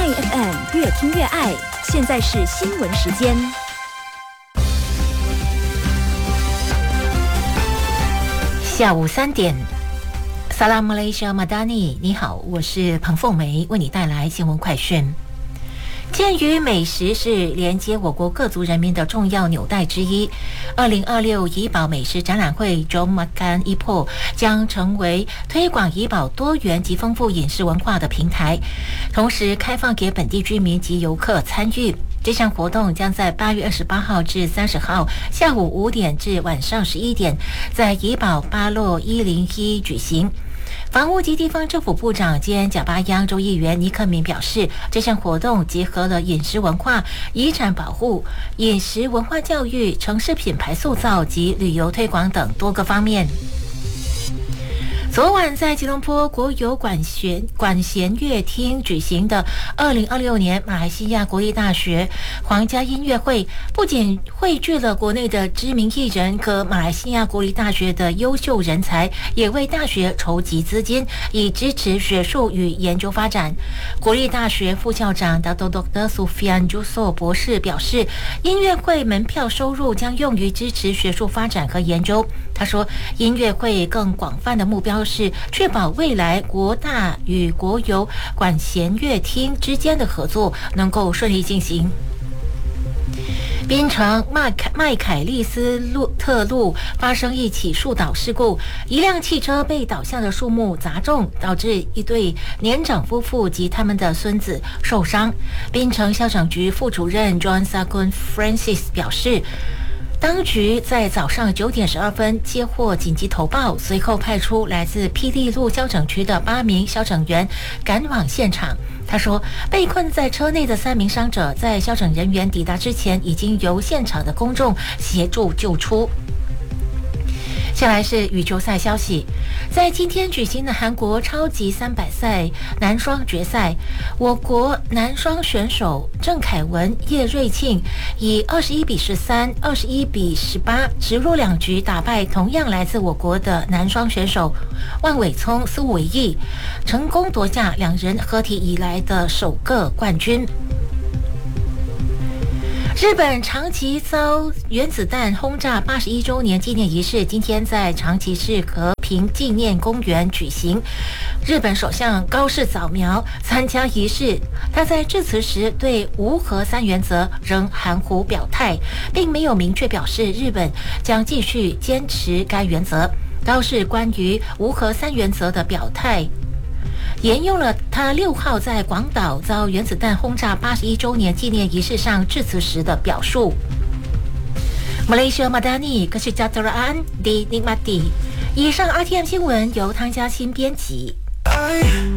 爱 FM 越听越爱，现在是新闻时间。 下午3点，萨拉马来西亚马达尼，你好，我是彭凤梅，为你带来新闻快讯。鉴于美食是连接我国各族人民的重要纽带之一，2026怡保美食展览会 Jom Makan Ipoh 将成为推广怡保多元及丰富饮食文化的平台，同时开放给本地居民及游客参与。这项活动将在8月28号至30号下午5点至晚上11点，在怡保巴洛101举行。房屋及地方政府部长兼贾巴央州议员尼克敏表示，这项活动结合了饮食文化、遗产保护、饮食文化教育、城市品牌塑造及旅游推广等多个方面。昨晚在吉隆坡国有管弦乐厅举行的2026年马来西亚国立大学皇家音乐会，不仅汇聚了国内的知名艺人和马来西亚国立大学的优秀人才，也为大学筹集资金，以支持学术与研究发展。国立大学副校长 Dr. Sufian Juso 博士表示，音乐会门票收入将用于支持学术发展和研究。他说，音乐会更广泛的目标是确保未来国大与国有管弦乐厅之间的合作能够顺利进行。槟城麦凯利斯特路发生一起树倒事故，一辆汽车被倒下的树木砸中，导致一对年长夫妇及他们的孙子受伤。槟城消防局副主任 John Sakun Francis 表示，当局在早上9点12分接获紧急投报，随后派出来自霹雳路消防区的8名消防员赶往现场。他说，被困在车内的3名伤者在消防人员抵达之前，已经由现场的公众协助救出。下来是羽球赛消息，在今天举行的韩国超级300赛男双决赛，我国男双选手郑凯文、叶瑞庆以21-13、21-18直落2局打败同样来自我国的男双选手万伟聪、苏伟毅，成功夺下2人合体以来的首个冠军。日本长崎遭原子弹轰炸81周年纪念仪式今天在长崎市和平纪念公园举行，日本首相高市早苗参加仪式。他在致辞时对无核3原则仍含糊表态，并没有明确表示日本将继续坚持该原则。高市关于无核3原则的表态沿用了他6号在广岛遭原子弹轰炸81周年纪念仪式上致辞时的表述。马来西亚马达尼可是加德拉安迪尼马蒂。以上 RTM 新闻由汤家欣编辑。